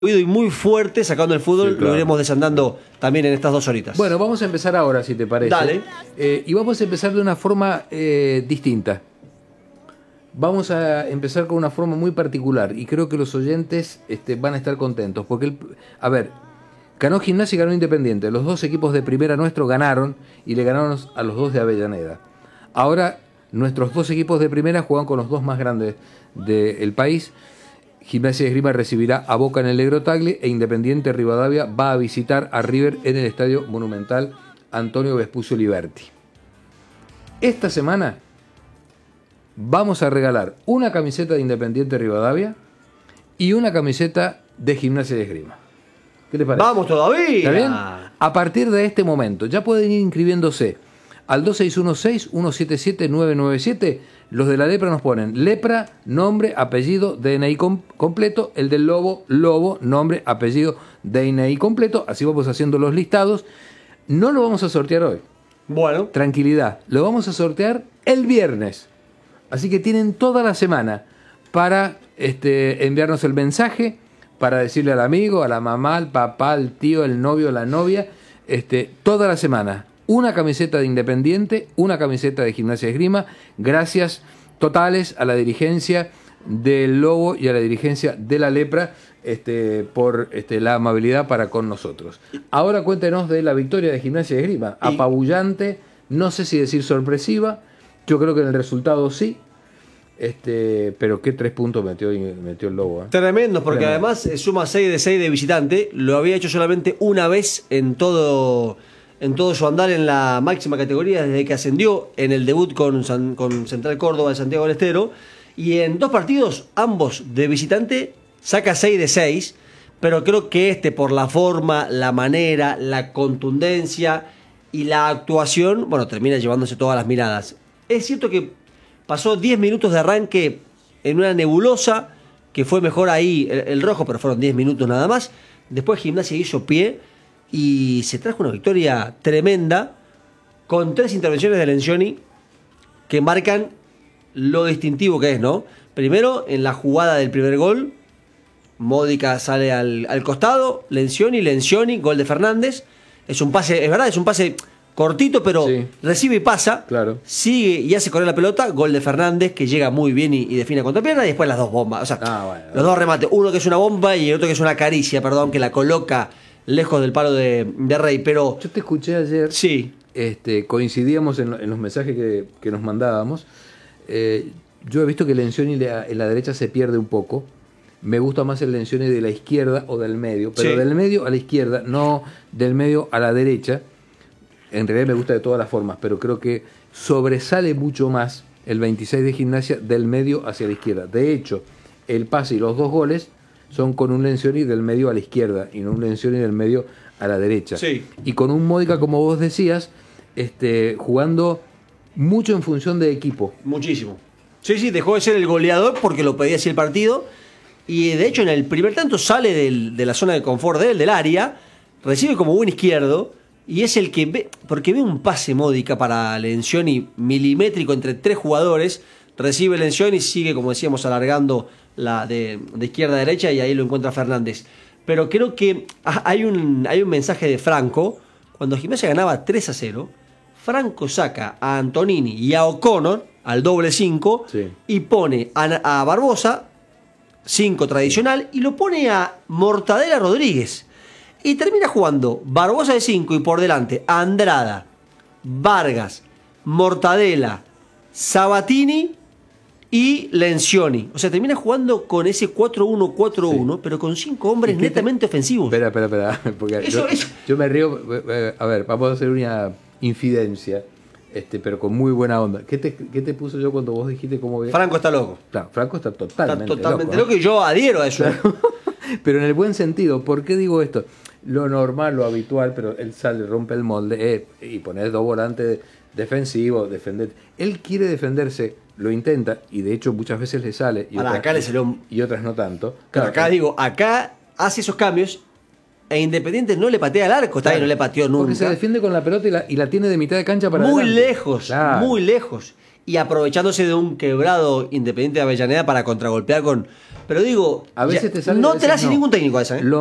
y muy fuerte sacando el fútbol, Sí, claro. lo iremos desandando también en estas 2 horitas. Bueno, vamos a empezar ahora, si te parece. Dale. Y vamos a empezar de una forma distinta. Vamos a empezar con una forma muy particular y creo que los oyentes van a estar contentos. Porque, a ver, ganó Gimnasia y ganó Independiente. Los 2 equipos de primera nuestro ganaron y le ganaron a los 2 de Avellaneda. Ahora, nuestros 2 equipos de primera juegan con los 2 más grandes del país. Gimnasia de Esgrima recibirá a Boca en el Negro Tagle e Independiente Rivadavia va a visitar a River en el Estadio Monumental Antonio Vespucio Liberti. Esta semana vamos a regalar una camiseta de Independiente Rivadavia y una camiseta de Gimnasia de Esgrima. ¿Qué les parece? ¡Vamos todavía! ¿Está bien? A partir de este momento ya pueden ir inscribiéndose al 2616-177-997. Los de la lepra nos ponen lepra, nombre, apellido, DNI completo. El del lobo, lobo, nombre, apellido, DNI completo. Así vamos haciendo los listados. No lo vamos a sortear hoy. Bueno, Tranquilidad. Lo vamos a sortear el viernes. Así que tienen toda la semana para enviarnos el mensaje, para decirle al amigo, a la mamá, al papá, al tío, el novio, la novia, toda la semana. Una camiseta de Independiente, una camiseta de Gimnasia de Esgrima. Gracias totales a la dirigencia del Lobo y a la dirigencia de la Lepra por la amabilidad para con nosotros. Ahora cuéntenos de la victoria de Gimnasia de Esgrima. Apabullante, no sé si decir sorpresiva. Yo creo que en el resultado sí. Pero qué 3 puntos metió el Lobo. tremendo, porque Tremendo. además suma 6 de 6 de visitante. Lo había hecho solamente una vez en todo su andar en la máxima categoría desde que ascendió en el debut con Central Córdoba de Santiago del Estero. Y en 2 partidos, ambos de visitante, saca 6 de 6. Pero creo que por la forma, la manera, la contundencia y la actuación, bueno, termina llevándose todas las miradas. Es cierto que pasó 10 minutos de arranque en una nebulosa, que fue mejor ahí el rojo, pero fueron 10 minutos nada más. Después Gimnasia hizo pie y se trajo una victoria tremenda con 3 intervenciones de Lencioni que marcan lo distintivo que es, ¿no? Primero, en la jugada del primer gol, Módica sale al costado, Lencioni, gol de Fernández. Es un pase, es verdad, es un pase cortito, pero Sí. recibe y pasa. Claro. Sigue y hace correr la pelota, gol de Fernández, que llega muy bien y define a contrapierna, y después las 2 bombas. O sea, Bueno. los 2 remates. Uno que es una bomba y el otro que es una caricia, que la coloca lejos del palo de Rey. Pero Yo te escuché ayer. sí, Coincidíamos en los mensajes que nos mandábamos. Yo he visto que Lencioni en la derecha se pierde un poco. Me gusta más el Lencioni de la izquierda o del medio, pero Sí. del medio a la izquierda, no del medio a la derecha. En realidad me gusta de todas las formas, pero creo que sobresale mucho más el 26 de Gimnasia del medio hacia la izquierda. De hecho, el pase y los 2 goles son con un Lencioni del medio a la izquierda y no un Lencioni del medio a la derecha. Sí. Y con un Módica, como vos decías, jugando mucho en función de equipo. muchísimo. Sí, dejó de ser el goleador porque lo pedía así el partido. Y de hecho, en el primer tanto sale de la zona de confort del área, recibe como buen izquierdo. Y es el que ve, porque ve un pase Módica para Lencioni milimétrico entre 3 jugadores. Recibe Lencioni y sigue, como decíamos, alargando la de izquierda a derecha, y ahí lo encuentra Fernández. Pero creo que hay un mensaje de Franco. Cuando Gimnasia ganaba 3-0, Franco saca a Antonini y a O'Connor al doble 5, Sí. y pone a Barbosa 5 tradicional y lo pone a Mortadela Rodríguez. Y termina jugando Barbosa de 5 y por delante Andrada, Vargas, Mortadela, Sabatini y Lencioni. O sea, termina jugando con ese 4-1-4-1, pero con 5 hombres netamente ofensivos. Espera, porque Eso es. yo me río. A ver, vamos a hacer una infidencia, pero con muy buena onda. ¿Qué te puso yo cuando vos dijiste cómo ve? Franco está loco. Claro, Franco está Está totalmente, totalmente loco, loco, y yo adhiero a eso. Pero en el buen sentido. ¿Por qué digo esto? Lo normal, lo habitual, pero él sale, rompe el molde y pone 2 volantes defensivos, defender. Él quiere defenderse, lo intenta y de hecho muchas veces le sale y, Pará, acá le salió. y otras no tanto. Pero acá hace esos cambios e Independiente no le patea al arco, está bien, no le pateó nunca. Porque se defiende con la pelota y la tiene de mitad de cancha para muy adelante. lejos, Claro. muy lejos. y aprovechándose de un quebrado Independiente de Avellaneda para contragolpear con... Pero digo, A veces te sale, no a te veces la hace no. ningún técnico a esa, ¿eh?